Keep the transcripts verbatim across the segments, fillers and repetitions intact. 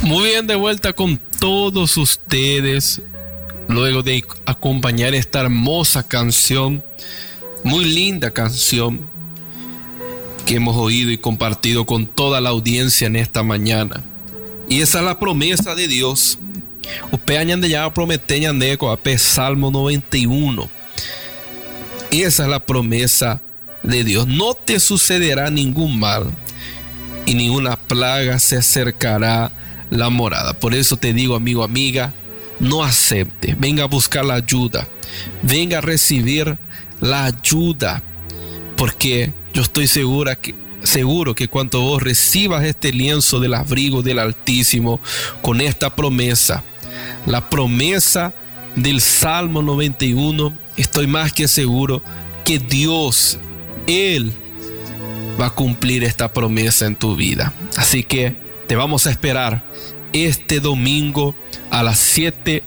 Muy bien, de vuelta con todos ustedes, luego de acompañar esta hermosa canción, muy linda canción que hemos oído y compartido con toda la audiencia en esta mañana. Y esa es la promesa de Dios. Usted añade ya promete ñandeco a Salmo noventa y uno. Esa es la promesa de Dios. No te sucederá ningún mal y ninguna plaga se acercará la morada. Por eso te digo, amigo, amiga, no acepte. Venga a buscar la ayuda. Venga a recibir la ayuda. Porque yo estoy segura que, seguro que cuando vos recibas este lienzo del abrigo del Altísimo con esta promesa, la promesa del Salmo noventa y uno, estoy más que seguro que Dios, Él, va a cumplir esta promesa en tu vida. Así que te vamos a esperar este domingo a las siete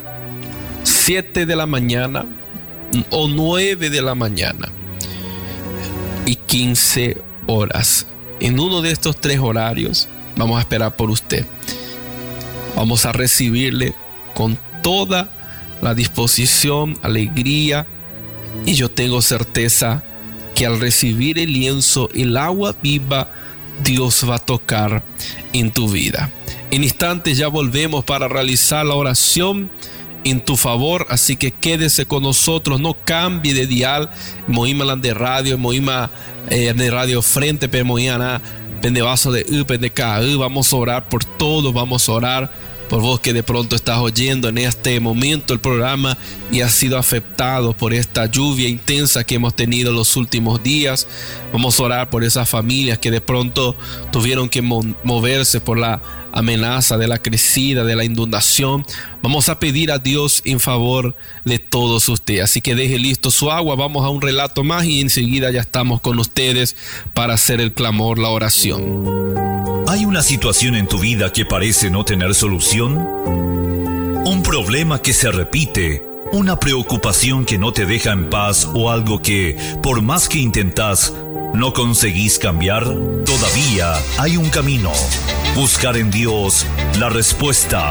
de la mañana o nueve de la mañana y quince horas. En uno de estos tres horarios vamos a esperar por usted. Vamos a recibirle con toda la disposición, alegría, y yo tengo certeza que al recibir el lienzo, el agua viva, Dios va a tocar en tu vida. En instantes ya volvemos para realizar la oración en tu favor, así que quédese con nosotros, no cambie de dial. Moíma de radio, Moíma eh, de radio frente, pero Moíana pendevaso de U, pendeca, vamos a orar por todo, vamos a orar por vos que de pronto estás oyendo en este momento el programa y has sido afectado por esta lluvia intensa que hemos tenido los últimos días. Vamos a orar por esas familias que de pronto tuvieron que mo- moverse por la amenaza de la crecida, de la inundación. Vamos a pedir a Dios en favor de todos ustedes. Así que deje listo su agua, vamos a un relato más y enseguida ya estamos con ustedes para hacer el clamor, la oración. ¿Hay una situación en tu vida que parece no tener solución? ¿Un problema que se repite? ¿Una preocupación que no te deja en paz o algo que, por más que intentás, no conseguís cambiar? Todavía hay un camino. Buscar en Dios la respuesta.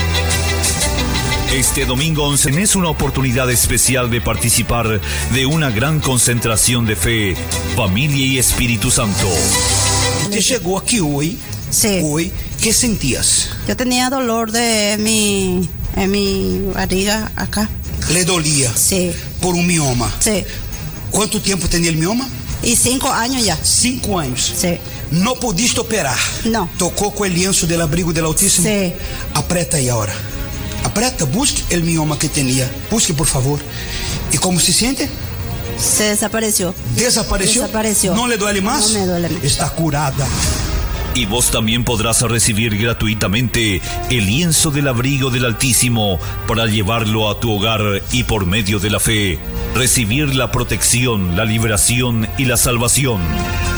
Este domingo once tenés una oportunidad especial de participar de una gran concentración de fe, familia y Espíritu Santo. Usted llegó aquí hoy. Sí. Hoy, ¿qué sentías? Yo tenía dolor de mi, en mi barriga acá. ¿Le dolía? Sí. Por un mioma. Sí. ¿Cuánto tiempo tenía el mioma? Y cinco años ya. Cinco años. Sí. ¿No pudiste operar? No. ¿Tocó con el lienzo del abrigo del Altísimo? Sí. Aprieta ahí ahora. Aprieta, busque el mioma que tenía. Busque, por favor. ¿Y cómo se siente? Se desapareció. ¿Desapareció? Desapareció. ¿No le duele más? No me duele más. Está curada. Y vos también podrás recibir gratuitamente el lienzo del abrigo del Altísimo para llevarlo a tu hogar y por medio de la fe recibir la protección, la liberación y la salvación.